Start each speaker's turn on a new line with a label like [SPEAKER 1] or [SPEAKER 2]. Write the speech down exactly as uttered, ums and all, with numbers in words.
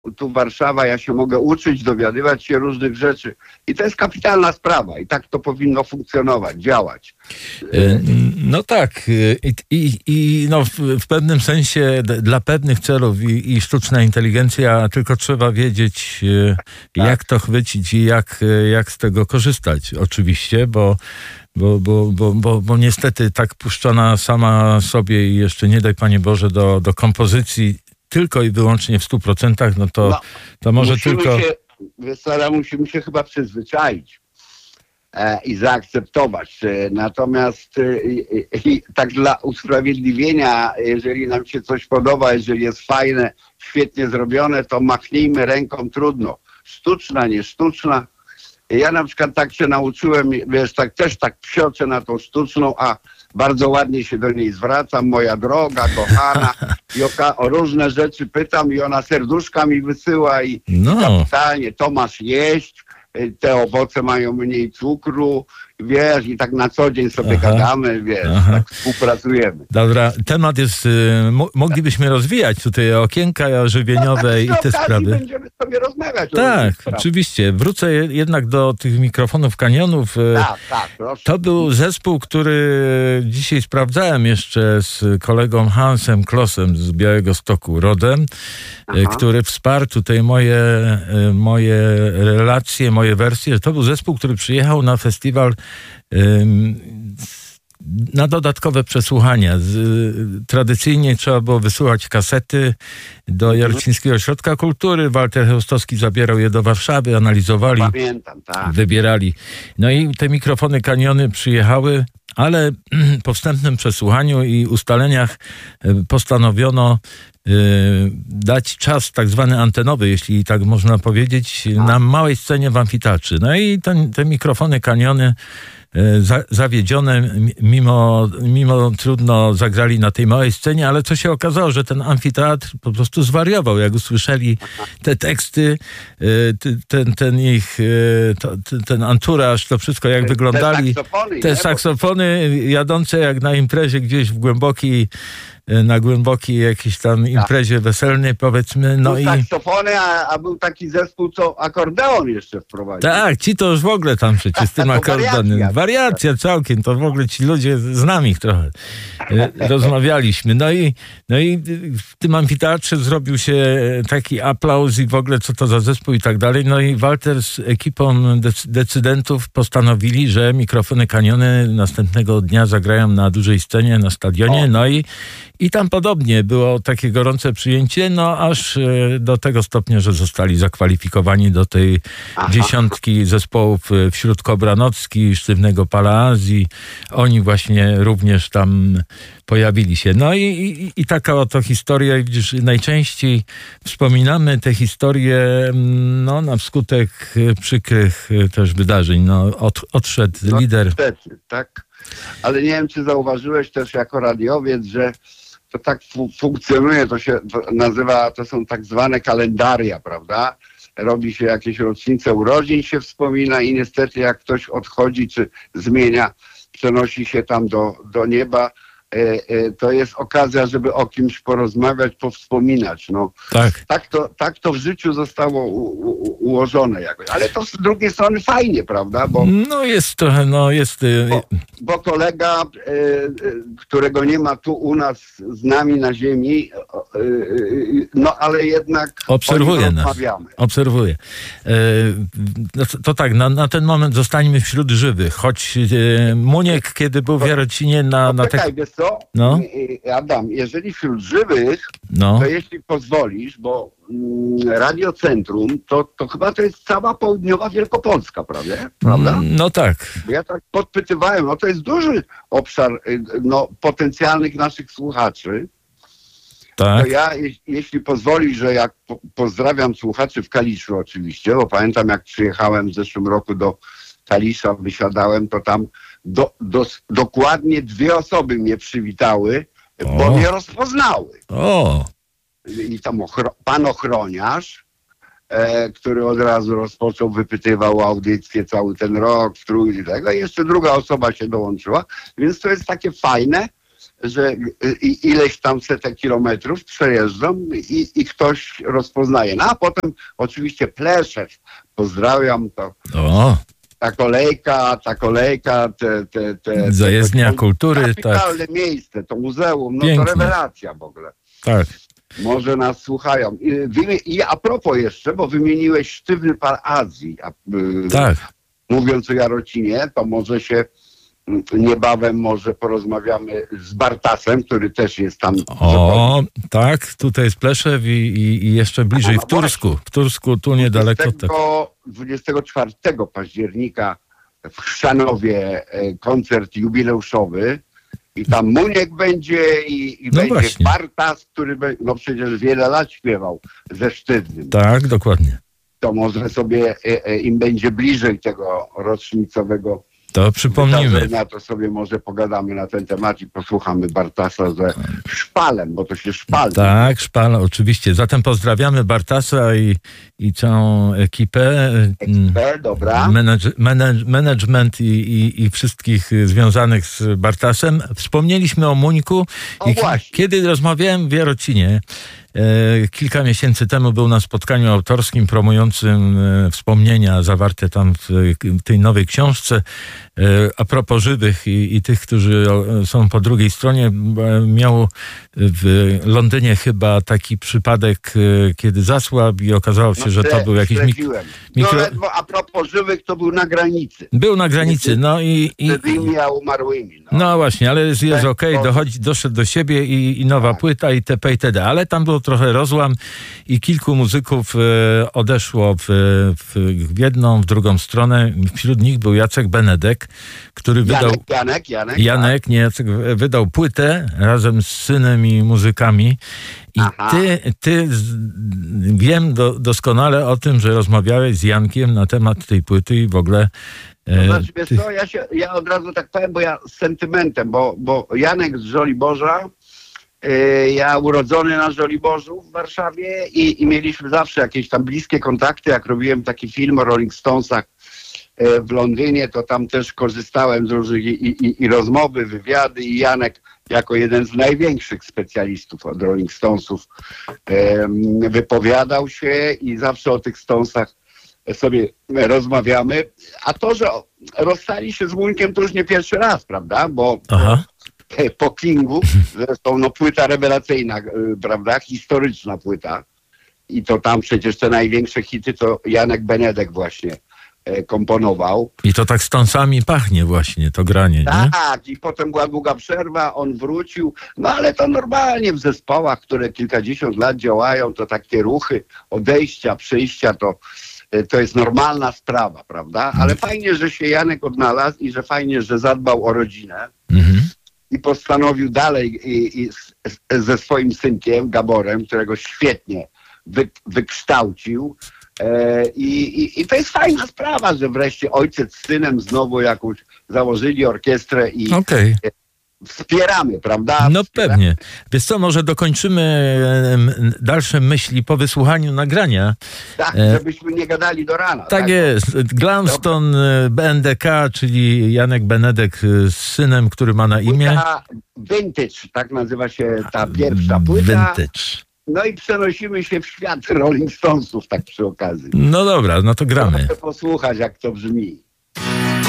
[SPEAKER 1] tu Warszawa, ja się mogę uczyć, dowiadywać się różnych rzeczy. I to jest kapitalna sprawa i tak to powinno funkcjonować, działać.
[SPEAKER 2] No tak i, i, i no w, w pewnym sensie d- dla pewnych celów i, i sztuczna inteligencja, tylko trzeba wiedzieć tak. jak to chwycić i jak, jak z tego korzystać oczywiście, bo Bo, bo, bo, bo, bo niestety tak puszczona sama sobie i jeszcze nie daj Panie Boże do, do kompozycji tylko i wyłącznie w stu procentach, no to, no, to może tylko...
[SPEAKER 1] Się, Sara, musimy się chyba przyzwyczaić e, i zaakceptować. E, natomiast e, e, tak dla usprawiedliwienia, jeżeli nam się coś podoba, jeżeli jest fajne, świetnie zrobione, to machnijmy ręką, trudno. Sztuczna, nie sztuczna. Ja na przykład tak się nauczyłem, wiesz, tak też tak psioczę na tą sztuczną, a bardzo ładnie się do niej zwracam, moja droga, kochana, i o, o różne rzeczy pytam i ona serduszka mi wysyła i
[SPEAKER 2] no.
[SPEAKER 1] kapitalnie, to masz jeść, te owoce mają mniej cukru, wiesz, i tak na co dzień sobie Aha. gadamy, wiesz, Aha. tak współpracujemy.
[SPEAKER 2] Dobra, temat jest, mo- moglibyśmy rozwijać tutaj okienka żywieniowe i te sprawy.
[SPEAKER 1] Będziemy sobie rozmawiać.
[SPEAKER 2] Tak, oczywiście. Wrócę jednak do tych mikrofonów Canionów.
[SPEAKER 1] Tak, tak, proszę.
[SPEAKER 2] To był zespół, który dzisiaj sprawdzałem jeszcze z kolegą Hansem Klossem z Białegostoku rodem, Aha. który wsparł tutaj moje, moje relacje, moje wersje. To był zespół, który przyjechał na festiwal na dodatkowe przesłuchania. Tradycyjnie trzeba było wysyłać kasety do Jarocińskiego Ośrodka Kultury. Walter Chełstowski zabierał je do Warszawy, analizowali,
[SPEAKER 1] Pamiętam, tak.
[SPEAKER 2] wybierali. No i te mikrofony Caniony przyjechały, ale po wstępnym przesłuchaniu i ustaleniach postanowiono dać czas tak zwany antenowy, jeśli tak można powiedzieć, na małej scenie w amfiteatrze. No i ten, te mikrofony Caniony za, zawiedzione, mimo, mimo trudno zagrali na tej małej scenie, ale co się okazało, że ten amfiteatr po prostu zwariował, jak usłyszeli te teksty, ten, ten ich, ten anturaż, to wszystko jak te, wyglądali.
[SPEAKER 1] Te saksofony,
[SPEAKER 2] te saksofony jadące jak na imprezie gdzieś w głębokiej na głębokiej jakiejś tam imprezie tak. weselnej, powiedzmy. No
[SPEAKER 1] był
[SPEAKER 2] i
[SPEAKER 1] saksofony, a, a był taki zespół, co akordeon jeszcze wprowadził.
[SPEAKER 2] Tak, ci to już w ogóle tam przecież z tym akordeonem. Wariacja. Wariacja całkiem, to w ogóle ci ludzie z nami trochę rozmawialiśmy. No i, no i w tym amfiteatrze zrobił się taki aplauz i w ogóle co to za zespół i tak dalej. No i Walter z ekipą dec- decydentów postanowili, że mikrofony Caniony następnego dnia zagrają na dużej scenie, na stadionie. O. No i I tam podobnie było takie gorące przyjęcie, no aż do tego stopnia, że zostali zakwalifikowani do tej Aha. dziesiątki zespołów wśród Kobranocki, Sztywnego Pala Azji. Oni właśnie również tam pojawili się. No i, i, i taka oto historia. I widzisz, najczęściej wspominamy te historie no, na wskutek przykrych też wydarzeń. No, od, odszedł
[SPEAKER 1] no,
[SPEAKER 2] lider.
[SPEAKER 1] Niestety, tak. Ale nie wiem, czy zauważyłeś też jako radiowiec, że to tak fu- funkcjonuje, to się to nazywa, to są tak zwane kalendaria, prawda? Robi się jakieś rocznice urodzin, się wspomina i niestety jak ktoś odchodzi czy zmienia, przenosi się tam do, do nieba, e, e, to jest okazja, żeby o kimś porozmawiać, powspominać. No,
[SPEAKER 2] tak.
[SPEAKER 1] Tak, to, tak to w życiu zostało u, u, ułożone jakoś. Ale to z drugiej strony fajnie, prawda? Bo,
[SPEAKER 2] no jest trochę, no jest...
[SPEAKER 1] Bo, bo kolega, e, e, którego nie ma tu u nas z nami na ziemi, e, e, no ale jednak
[SPEAKER 2] obserwuje nas.
[SPEAKER 1] rozmawiamy.
[SPEAKER 2] Obserwuje. E, no to, to tak, na, na ten moment zostańmy wśród żywych, choć e, Muniek, kiedy był w Jarocinie na...
[SPEAKER 1] No,
[SPEAKER 2] na
[SPEAKER 1] czekaj, wiesz co?
[SPEAKER 2] No?
[SPEAKER 1] Adam, jeżeli wśród żywych,
[SPEAKER 2] no.
[SPEAKER 1] to jeśli pozwolisz, bo mm, Radiocentrum, to, to chyba to jest cała południowa Wielkopolska, prawda? prawda?
[SPEAKER 2] No tak.
[SPEAKER 1] Ja tak podpytywałem, no to jest duży obszar no, potencjalnych naszych słuchaczy.
[SPEAKER 2] Tak.
[SPEAKER 1] To ja, je, jeśli pozwolisz, że jak po, pozdrawiam słuchaczy w Kaliszu oczywiście, bo pamiętam jak przyjechałem w zeszłym roku do Kalisza, wysiadałem, to tam do, do, dokładnie dwie osoby mnie przywitały, o. bo mnie rozpoznały.
[SPEAKER 2] O.
[SPEAKER 1] I tam ochro- pan ochroniarz, e, który od razu rozpoczął, wypytywał audycję cały ten rok, w trójkę tego, i jeszcze druga osoba się dołączyła, więc to jest takie fajne, że i- ileś tam setek kilometrów przejeżdżam i, i ktoś rozpoznaje. No a potem oczywiście Pleszew, pozdrawiam, to
[SPEAKER 2] O,
[SPEAKER 1] ta kolejka, ta kolejka, te... te, te
[SPEAKER 2] zajezdnia
[SPEAKER 1] te,
[SPEAKER 2] kultury, tak,
[SPEAKER 1] kapitalne miejsce, to muzeum, no
[SPEAKER 2] Piękne.
[SPEAKER 1] to rewelacja w ogóle.
[SPEAKER 2] tak.
[SPEAKER 1] Może nas słuchają. I, wymi- I a propos jeszcze, bo wymieniłeś Sztywny Par Azji. A, y,
[SPEAKER 2] Tak.
[SPEAKER 1] Mówiąc o Jarocinie, to może się mm, niebawem może porozmawiamy z Bartasem, który też jest tam.
[SPEAKER 2] O, tak, tutaj jest Pleszew i, i, i jeszcze bliżej
[SPEAKER 1] no
[SPEAKER 2] w Tursku. W Tursku, tu niedaleko. Tak.
[SPEAKER 1] dwudziestego, dwudziestego czwartego października w Chrzanowie e, koncert jubileuszowy. I tam Muniek będzie i, i
[SPEAKER 2] No
[SPEAKER 1] będzie
[SPEAKER 2] właśnie.
[SPEAKER 1] Bartas, który be, no przecież wiele lat śpiewał ze Sztywnym.
[SPEAKER 2] Tak, dokładnie.
[SPEAKER 1] To może sobie e, e, im będzie bliżej tego rocznicowego
[SPEAKER 2] To przypomnimy.
[SPEAKER 1] wydarzenia, to sobie może pogadamy na ten temat i posłuchamy Bartasa ze Szpalem, bo to się Szpal.
[SPEAKER 2] Tak, Szpal, oczywiście. Zatem pozdrawiamy Bartasa i, i całą ekipę.
[SPEAKER 1] Ekspert, dobra.
[SPEAKER 2] Manage, manage, management i, i, i wszystkich y, związanych z Bartasem. Wspomnieliśmy o Muńku.
[SPEAKER 1] O,
[SPEAKER 2] I ki-
[SPEAKER 1] właśnie.
[SPEAKER 2] kiedy rozmawiałem w Jarocinie, e, kilka miesięcy temu był na spotkaniu autorskim promującym e, wspomnienia zawarte tam w, w tej nowej książce. E, a propos żywych i, i tych, którzy o, są po drugiej stronie, e, miał w Londynie chyba taki przypadek, e, kiedy zasłabł i okazało się,
[SPEAKER 1] No,
[SPEAKER 2] że to
[SPEAKER 1] śle-
[SPEAKER 2] był jakiś mik-
[SPEAKER 1] śledziłem.
[SPEAKER 2] mikro...
[SPEAKER 1] No ledwo, a propos żywych, to był na granicy.
[SPEAKER 2] Był na granicy, no i... i,
[SPEAKER 1] Z żywymi, a umarłymi. No.
[SPEAKER 2] no właśnie, ale jest, jest
[SPEAKER 1] Tak,
[SPEAKER 2] okej,
[SPEAKER 1] to-
[SPEAKER 2] dochodzi, doszedł do siebie i, i nowa
[SPEAKER 1] Tak.
[SPEAKER 2] płyta i itp. itd. Ale tam był trochę rozłam i kilku muzyków e, odeszło w, w, w jedną, w drugą stronę. Wśród nich był Jacek Benedek, który wydał...
[SPEAKER 1] Janek, Janek, Janek.
[SPEAKER 2] Janek, nie Jacek, wydał płytę razem z synem i muzykami. I
[SPEAKER 1] Aha.
[SPEAKER 2] ty, ty z, wiem do, doskonale o tym, że rozmawiałeś z Jankiem na temat tej płyty i w ogóle...
[SPEAKER 1] To
[SPEAKER 2] e,
[SPEAKER 1] znaczy, wiesz
[SPEAKER 2] ty-
[SPEAKER 1] co, ja, się, ja od razu tak powiem, bo ja z sentymentem, bo, bo Janek z Żoliborza, yy, ja urodzony na Żoliborzu w Warszawie i, i mieliśmy zawsze jakieś tam bliskie kontakty. Jak robiłem taki film o Rolling Stonesach yy, w Londynie, to tam też korzystałem z różnych i, i, i rozmowy, wywiady i Janek jako jeden z największych specjalistów od Rolling Stonesów yy, wypowiadał się i zawsze o tych Stonesach sobie rozmawiamy, a to, że rozstali się z Muńkiem, to już nie pierwszy raz, prawda, bo
[SPEAKER 2] Aha.
[SPEAKER 1] po Kingu, zresztą no płyta rewelacyjna, y, prawda, historyczna płyta i to tam przecież te największe hity to Janek Benedek właśnie e, komponował.
[SPEAKER 2] I to tak Stonesami pachnie właśnie, to granie, nie?
[SPEAKER 1] Tak, i potem była długa przerwa, on wrócił, no ale to normalnie w zespołach, które kilkadziesiąt lat działają, to takie ruchy, odejścia, przyjścia, to to jest normalna sprawa, prawda? Ale fajnie, że się Janek odnalazł i że fajnie, że zadbał o rodzinę
[SPEAKER 2] Mhm.
[SPEAKER 1] i postanowił dalej i, i z, ze swoim synkiem, Gaborem, którego świetnie wy, wykształcił. E, i, i, I to jest fajna sprawa, że wreszcie ojciec z synem znowu jakąś założyli orkiestrę i
[SPEAKER 2] Okej.
[SPEAKER 1] wspieramy, prawda?
[SPEAKER 2] No
[SPEAKER 1] Wspieramy.
[SPEAKER 2] pewnie. Wiesz co, może dokończymy em, dalsze myśli po wysłuchaniu nagrania.
[SPEAKER 1] Tak,
[SPEAKER 2] E,
[SPEAKER 1] żebyśmy nie gadali do rana.
[SPEAKER 2] Tak jest. Glamstone B N D K, czyli Janek Benedek z synem, który ma na imię
[SPEAKER 1] Płyta Vintage, tak nazywa się ta pierwsza płyta.
[SPEAKER 2] Vintage.
[SPEAKER 1] No i przenosimy się w świat Rolling Stonesów, tak przy okazji.
[SPEAKER 2] No dobra, no to gramy.
[SPEAKER 1] Proszę posłuchać, jak to brzmi.